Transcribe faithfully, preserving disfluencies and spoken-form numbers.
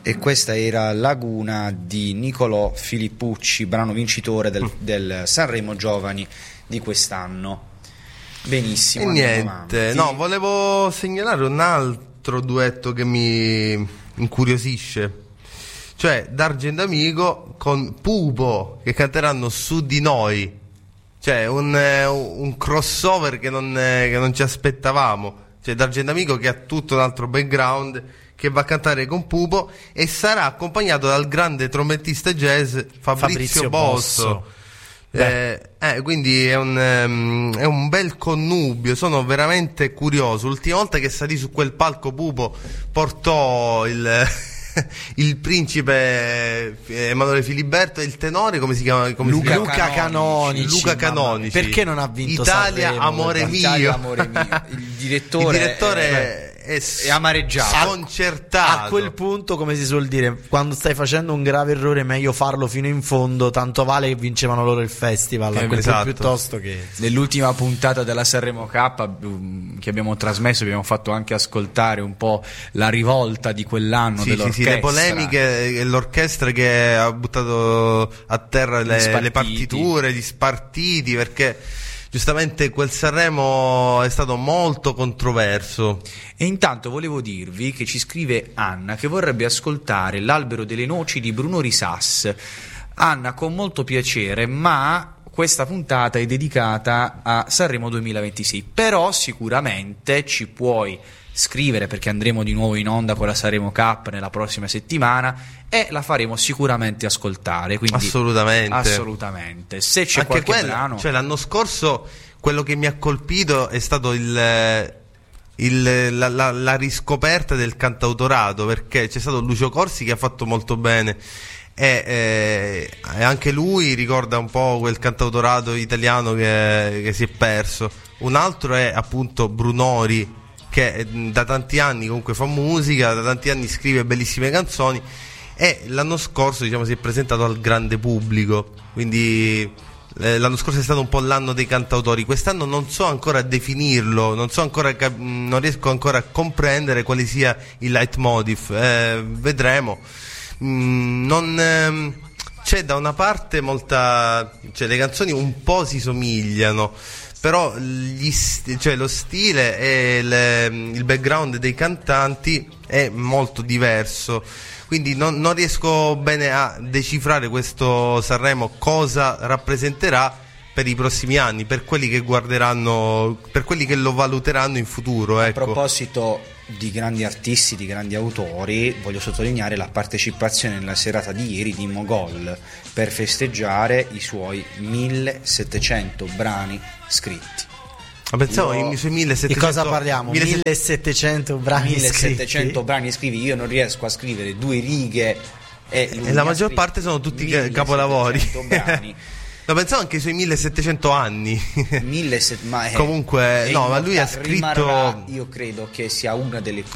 E questa era Laguna di Nicolò Filippucci, brano vincitore del, del Sanremo Giovani di quest'anno. Benissimo. E niente, no, volevo segnalare un altro duetto che mi incuriosisce, cioè D'Argento Amico con Pupo, che canteranno Su di noi, cioè un, un crossover che non, che non ci aspettavamo. Cioè D'Argento Amico, che ha tutto un altro background, che va a cantare con Pupo e sarà accompagnato dal grande trombettista jazz Fabrizio, Fabrizio Bosso. Bosso. Eh, eh, quindi è un, um, è un bel connubio. Sono veramente curioso. L'ultima volta che salì su quel palco Pupo portò il il principe Emanuele Filiberto e il tenore, come si chiama? Come Luca, si Luca chiama? Canonici. Luca Canonici. Perché non ha vinto Italia, Sanremo? amore mio. Italia, amore mio. Il direttore, il direttore è, è, è amareggiato, sconcertato. A quel punto, come si suol dire, quando stai facendo un grave errore è meglio farlo fino in fondo, tanto vale che vincevano loro il festival, Eh, a quel esatto. punto piuttosto che... Nell'ultima puntata della Sanremo K che abbiamo trasmesso abbiamo fatto anche ascoltare un po' la rivolta di quell'anno, Sì, sì, dell'orchestra. sì, le polemiche e l'orchestra che ha buttato a terra le, le partiture, gli spartiti, perché giustamente quel Sanremo è stato molto controverso. E intanto volevo dirvi che ci scrive Anna che vorrebbe ascoltare L'albero delle noci di Bruno Risas. Anna, con molto piacere, ma questa puntata è dedicata a Sanremo duemilaventisei, però sicuramente ci puoi scrivere, perché andremo di nuovo in onda con la Sanremo Cup nella prossima settimana e la faremo sicuramente ascoltare, quindi assolutamente assolutamente se c'è anche qualche quella, brano, cioè l'anno scorso quello che mi ha colpito è stato il, il la, la, la riscoperta del cantautorato, perché c'è stato Lucio Corsi che ha fatto molto bene e, eh, e anche lui ricorda un po' quel cantautorato italiano che, che si è perso. Un altro è appunto Brunori, che da tanti anni comunque fa musica, da tanti anni scrive bellissime canzoni e l'anno scorso, diciamo, si è presentato al grande pubblico, quindi eh, l'anno scorso è stato un po' l'anno dei cantautori. Quest'anno non so ancora definirlo, non so ancora cap- non riesco ancora a comprendere quale sia il leitmotiv, eh, vedremo. Mm, non ehm, c'è da una parte molta, cioè le canzoni un po' si somigliano, però gli st- cioè lo stile e le, il background dei cantanti è molto diverso, quindi non, non riesco bene a decifrare questo Sanremo cosa rappresenterà per i prossimi anni, per quelli che guarderanno, per quelli che lo valuteranno in futuro, ecco. A proposito di grandi artisti, di grandi autori, voglio sottolineare la partecipazione nella serata di ieri di Mogol per festeggiare i suoi millesettecento brani scritti. Ma pensavo Io... i suoi millesettecento. Di cosa parliamo? millesettecento brani millesettecento scritti. brani scritti. Io non riesco a scrivere due righe e, e la maggior parte sono tutti capolavori. Brani. No, pensavo anche ai suoi millesettecento anni. millesettecento, ma è, Comunque, è no, ma lui ha scritto. Rimarrà, io credo che sia una delle